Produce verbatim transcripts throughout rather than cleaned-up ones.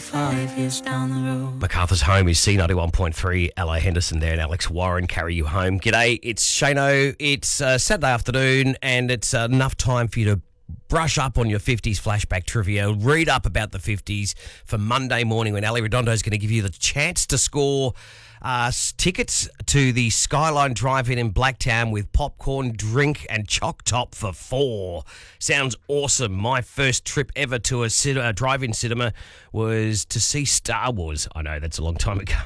five years down the road. MacArthur's Home is C ninety-one point three. Ella Henderson there and Alex Warren carry you home. G'day, it's Shano. It's uh, Saturday afternoon and it's uh, enough time for you to brush up on your fifties flashback trivia, read up about the fifties for Monday morning when Ali Redondo is going to give you the chance to score uh, tickets to the Skyline Drive-In in Blacktown with popcorn, drink and choc top for four. Sounds awesome. My first trip ever to a, cin- a drive-in cinema was to see Star Wars. I know, that's a long time ago.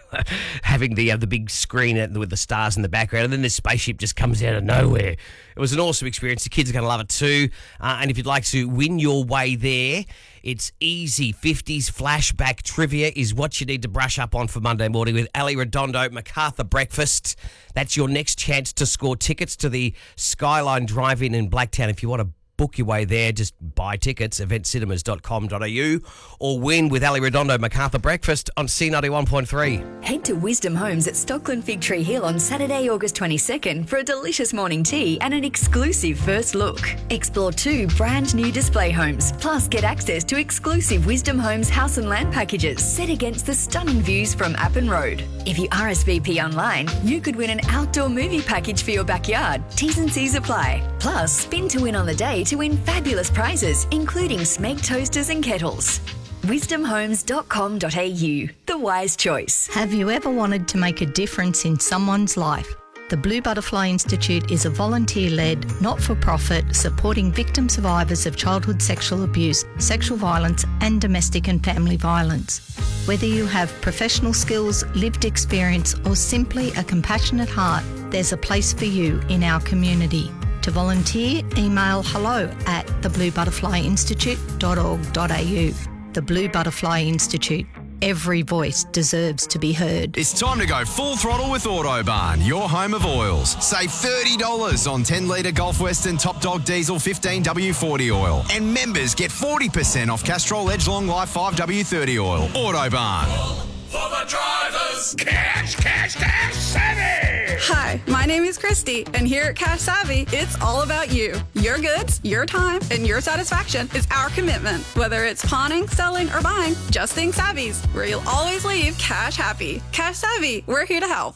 Having the uh, the big screen with the stars in the background, and then this spaceship just comes out of nowhere. It was an awesome experience. The kids are going to love it too. Uh, and if you'd like to win your way there, it's easy. fifties flashback trivia is what you need to brush up on for Monday morning with Ali Redondo, MacArthur Breakfast. That's your next chance to score tickets to the Skyline Drive-In in Blacktown. If you want to book your way there, just buy tickets, event cinemas dot com dot a u, or win with Ali Redondo, MacArthur Breakfast on C ninety-one point three. Head to Wisdom Homes at Stockland Fig Tree Hill on Saturday, August twenty-second for a delicious morning tea and an exclusive first look. Explore two brand new display homes, plus get access to exclusive Wisdom Homes house and land packages set against the stunning views from Appin Road. If you R S V P online, you could win an outdoor movie package for your backyard. T's and C's apply. Plus, spin to win on the day to win fabulous prizes, including Smeg toasters and kettles. wisdom homes dot com dot a u, the wise choice. Have you ever wanted to make a difference in someone's life? The Blue Butterfly Institute is a volunteer-led, not-for-profit, supporting victim survivors of childhood sexual abuse, sexual violence and domestic and family violence. Whether you have professional skills, lived experience or simply a compassionate heart, there's a place for you in our community. To volunteer, email hello at the blue butterfly institute dot org dot a u. The Blue Butterfly Institute. Every voice deserves to be heard. It's time to go full throttle with Autobarn, your home of oils. Save thirty dollars on ten litre Gulf Western Top Dog Diesel fifteen W forty oil. And members get forty percent off Castrol Edge Long Life five W thirty oil. Autobarn. For the drivers, cash, cash, cash, savvy! Hi, my name is Christy, and here at Cash Savvy, it's all about you. Your goods, your time, and your satisfaction is our commitment. Whether it's pawning, selling, or buying, just think Savvy's, where you'll always leave cash happy. Cash Savvy, we're here to help.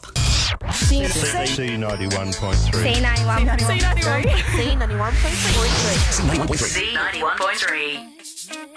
C ninety-one point three. C ninety-one point three. C ninety-one point three. C ninety-one point three. C ninety-one point three.